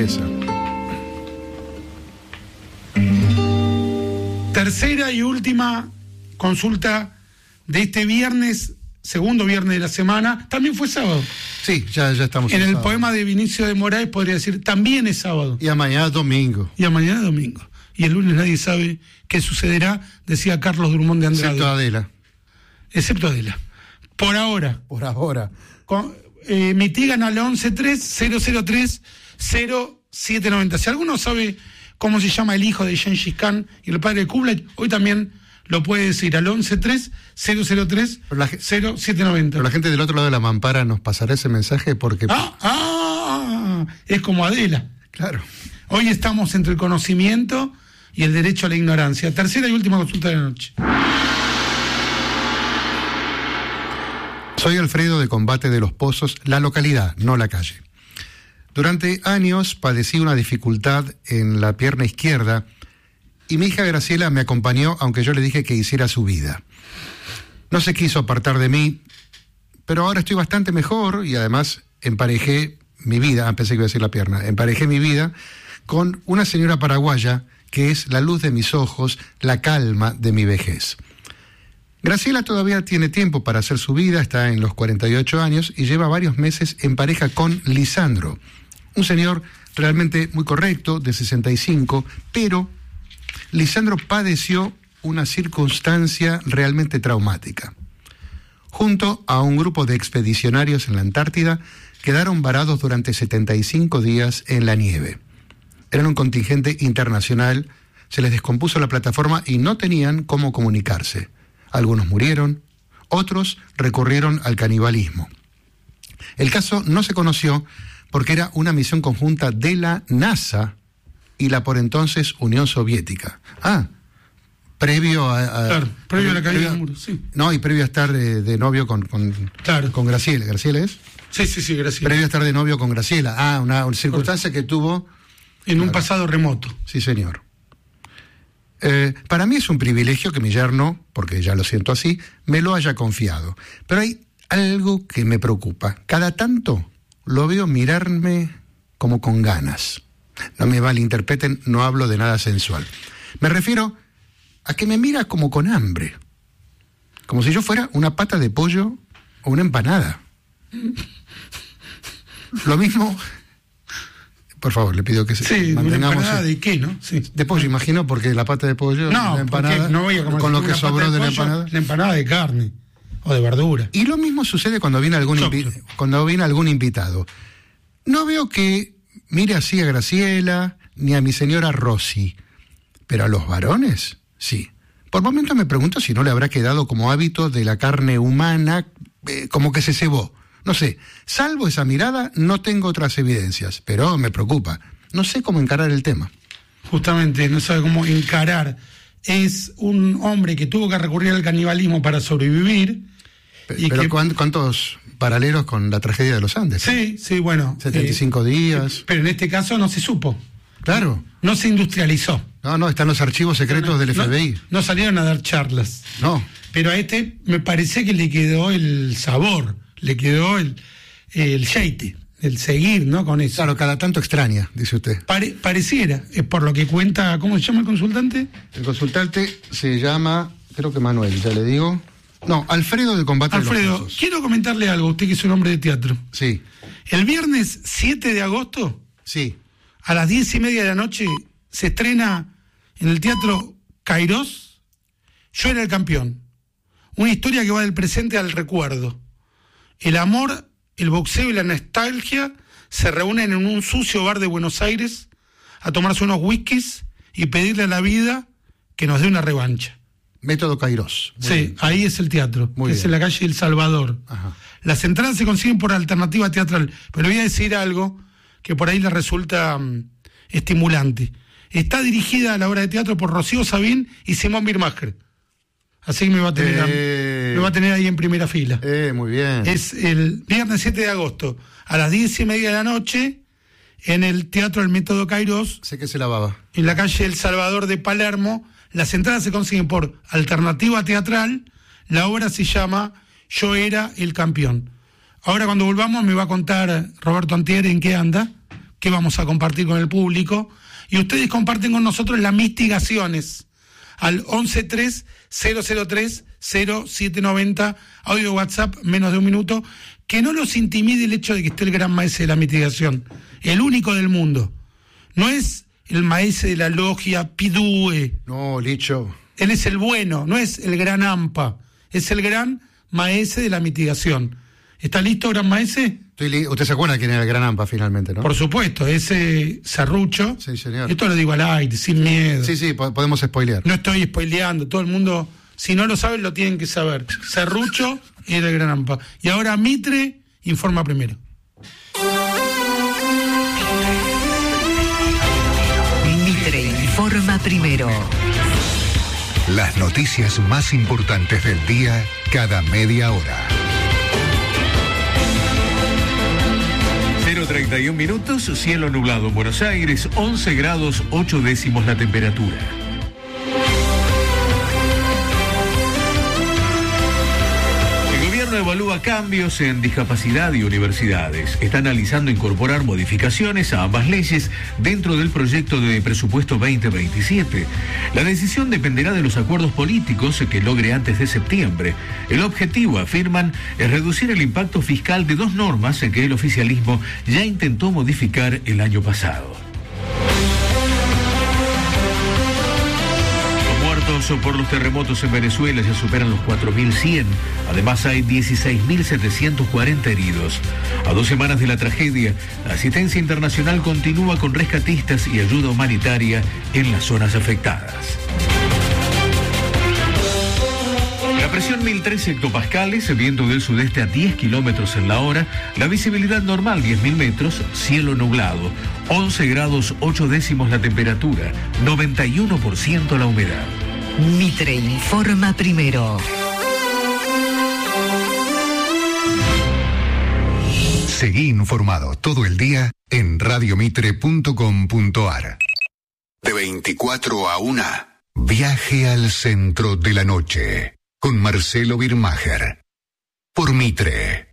belleza. Tercera y última consulta de este viernes, segundo viernes de la semana. También fue sábado. Sí, ya estamos en el sábado. Poema de Vinicio de Moraes podría decir, también es sábado. Y a mañana domingo. Y a mañana domingo. Y el lunes nadie sabe qué sucederá, decía Carlos Drummond de Andrade. Excepto Adela. Excepto Adela. Por ahora. Por ahora. Mitigan al 11-3-003-0790. Si alguno sabe cómo se llama el hijo de Gengis Khan y el padre de Kublai, hoy también lo puede decir al 11-3-003-0790. Pero la gente del otro lado de la mampara nos pasará ese mensaje porque... Es como Adela. Claro. Hoy estamos entre el conocimiento y el derecho a la ignorancia. Tercera y última consulta de la noche. Soy Alfredo de Combate de los Pozos, la localidad, no la calle. Durante años padecí una dificultad en la pierna izquierda y mi hija Graciela me acompañó aunque yo le dije que hiciera su vida. No se quiso apartar de mí, pero ahora estoy bastante mejor y además emparejé mi vida, pensé que iba a decir la pierna, emparejé mi vida con una señora paraguaya que es la luz de mis ojos, la calma de mi vejez. Graciela todavía tiene tiempo para hacer su vida, está en los 48 años y lleva varios meses en pareja con Lisandro, un señor realmente muy correcto, de 65, pero Lisandro padeció una circunstancia realmente traumática. Junto a un grupo de expedicionarios en la Antártida, quedaron varados durante 75 días en la nieve. Eran un contingente internacional, se les descompuso la plataforma y no tenían cómo comunicarse. Algunos murieron, otros recurrieron al canibalismo. El caso no se conoció porque era una misión conjunta de la NASA y la por entonces Unión Soviética. Previo a previo a la caída del muro, sí. No, y previo a estar de novio con Graciela. ¿Graciela es? Sí, Graciela. Previo a estar de novio con Graciela. Una circunstancia que tuvo... En un pasado remoto. Sí, señor. Para mí es un privilegio que mi yerno, porque ya lo siento así, me lo haya confiado. Pero hay algo que me preocupa. Cada tanto lo veo mirarme como con ganas. No me malinterpreten, no hablo de nada sensual. Me refiero a que me mira como con hambre. Como si yo fuera una pata de pollo o una empanada. Lo mismo... Por favor, le pido que mantengamos... ¿Una empanada de qué, no? Sí. De pollo, imagino, porque la pata de pollo, no, la empanada, no voy a comer con lo que sobró de la empanada. La empanada de carne o de verdura. Y lo mismo sucede cuando viene algún invitado. No veo que mire así a Graciela ni a mi señora Rosy, pero a los varones, sí. Por momentos me pregunto si no le habrá quedado como hábito de la carne humana, como que se cebó. No sé, salvo esa mirada, no tengo otras evidencias, pero me preocupa. No sé cómo encarar el tema. Justamente, no sabe cómo encarar. Es un hombre que tuvo que recurrir al canibalismo para sobrevivir. Pero ¿cuántos paralelos con la tragedia de los Andes? Sí, bueno. 75 días. Pero en este caso no se supo. Claro. No se industrializó. No, están los archivos secretos del FBI. No salieron a dar charlas. No. Pero a este me parece que le quedó el sabor. Le quedó el yeite, el seguir, ¿no? Con eso. Claro, cada tanto extraña, dice usted. Pareciera, es por lo que cuenta. ¿Cómo se llama el consultante? El consultante se llama, creo que Manuel, ya le digo. No, Alfredo de Combate de los Pozos. Alfredo, quiero comentarle algo, usted que es un hombre de teatro. Sí. El viernes 7 de agosto, sí, a las 10:30 de la noche, se estrena en el Teatro Kairos, Yo era el campeón. Una historia que va del presente al recuerdo. El amor, el boxeo y la nostalgia se reúnen en un sucio bar de Buenos Aires a tomarse unos whiskies y pedirle a la vida que nos dé una revancha. Método Kairos. Sí, bien. Ahí es el teatro, que es en la calle El Salvador. Ajá. Las entradas se consiguen por Alternativa Teatral, pero voy a decir algo que por ahí le resulta estimulante. Está dirigida a la obra de teatro por Rocío Sabín y Simón Birmacher. Así que me va a tener ahí en primera fila. Muy bien. Es el viernes 7 de agosto, a las 10:30 de la noche, en el Teatro del Método Kairos. Sé que se lavaba. En la calle El Salvador de Palermo. Las entradas se consiguen por Alternativa Teatral. La obra se llama Yo era el campeón. Ahora cuando volvamos me va a contar Roberto Antier en qué anda, que vamos a compartir con el público, y ustedes comparten con nosotros las mitigaciones al 1130030790, audio de WhatsApp, menos de un minuto. Que no los intimide el hecho de que esté el gran maestre de la mitigación, el único del mundo. No es el maestre de la logia Pidue. No, Licho. Él es el bueno, no es el gran AMPA, es el gran maestre de la mitigación. ¿Está listo, gran maestre? Usted se acuerda quién era el gran AMPA finalmente, ¿no? Por supuesto, ese serrucho. Sí, señor. Esto lo digo al aire, sin miedo. Sí, podemos spoilear. No estoy spoileando, todo el mundo, si no lo saben, lo tienen que saber. Serrucho era el gran AMPA. Y ahora Mitre informa primero. Mitre informa primero. Las noticias más importantes del día cada media hora. 0:31 minutos, cielo nublado en Buenos Aires, 11 grados 8 décimos la temperatura. El gobierno evalúa cambios en discapacidad y universidades. Está analizando incorporar modificaciones a ambas leyes dentro del proyecto de presupuesto 2027. La decisión dependerá de los acuerdos políticos que logre antes de septiembre. El objetivo, afirman, es reducir el impacto fiscal de dos normas que el oficialismo ya intentó modificar el año pasado. Por los terremotos en Venezuela ya superan los 4.100. Además hay 16.740 heridos. A 2 semanas de la tragedia, la asistencia internacional continúa con rescatistas y ayuda humanitaria en las zonas afectadas. La presión 1013 hectopascales, viento del sudeste a 10 kilómetros en la hora, la visibilidad normal 10.000 metros, cielo nublado, 11 grados 8 décimos la temperatura, 91% la humedad. Mitre informa primero. Seguí informado todo el día en radiomitre.com.ar. De 24 a 1. Viaje al centro de la noche con Marcelo Birmacher. Por Mitre.